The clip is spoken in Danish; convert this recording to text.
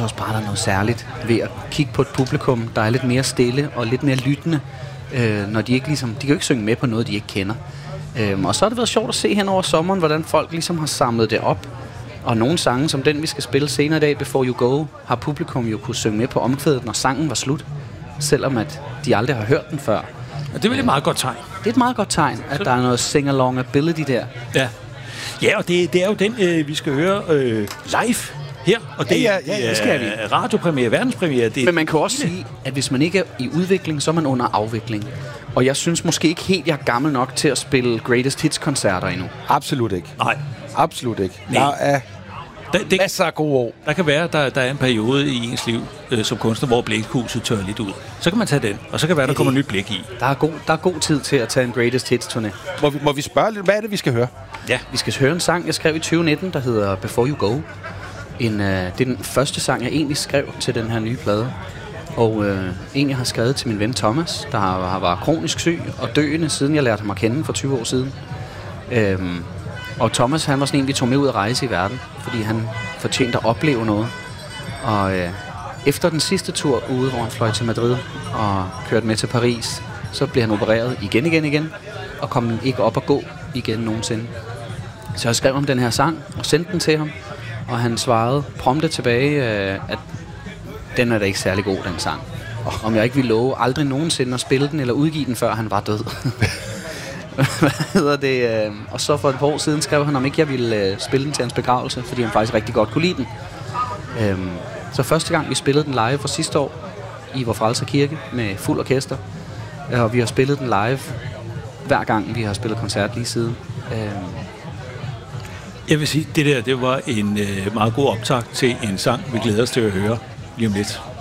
også bare, der er noget særligt ved at kigge på et publikum, der er lidt mere stille og lidt mere lyttende, når de ikke ligesom, de kan jo ikke synge med på noget, de ikke kender. Og så har det været sjovt at se hen over sommeren, hvordan folk ligesom har samlet det op. Og nogle sange, som den vi skal spille senere i dag, Before You Go, har publikum jo kunne synge med på omkvædet, når sangen var slut, selvom at de aldrig har hørt den før. Og det er vel et meget godt tegn. Det er et meget godt tegn, at der er noget sing-along ability der. Ja, og det er jo den, vi skal høre live her. Og det skal vi. Radiopremiere, verdenspremiere. Men man kan også sige, at hvis man ikke er i udvikling, så er man under afvikling. Og jeg synes måske ikke helt, jeg er gammel nok til at spille Greatest Hits-koncerter endnu. Absolut ikke. Nej. Absolut ikke. Nej. Der er masser af gode år. Der kan være, der er en periode i ens liv som kunstner, hvor blækhuset tør lidt ud. Så kan man tage den, og så kan være, der kommer nyt blæk i. Der er god tid til at tage en Greatest Hits-turné. Må vi spørge lidt, hvad er det, vi skal høre? Ja, vi skal høre en sang, jeg skrev i 2019, der hedder Before You Go. Det er den første sang, jeg egentlig skrev til den her nye plade. Og en, jeg har skrevet til min ven Thomas, der har været kronisk syg og døende, siden jeg lærte ham at kende for 20 år siden. Og Thomas, han var sådan en, vi tog med ud at rejse i verden, fordi han fortjente at opleve noget. Og efter den sidste tur ude, hvor han fløj til Madrid og kørte med til Paris, så blev han opereret igen, og kom ikke op at gå igen nogensinde. Så jeg skrev om den her sang og sendte den til ham, og han svarede prompte tilbage, at den er da ikke særlig god, den sang. Om jeg ikke ville love aldrig nogensinde at spille den eller udgive den, før han var død. Hvad hedder det? Og så for et par år siden skrev han, om ikke jeg ville spille den til hans begravelse, fordi han faktisk rigtig godt kunne lide den. Så første gang vi spillede den live for sidste år i Vor Frelser Kirke med fuld orkester, og vi har spillet den live hver gang vi har spillet koncert lige siden. Jeg vil sige, det var en meget god optakt til en sang, vi glæder os til at høre lige om lidt.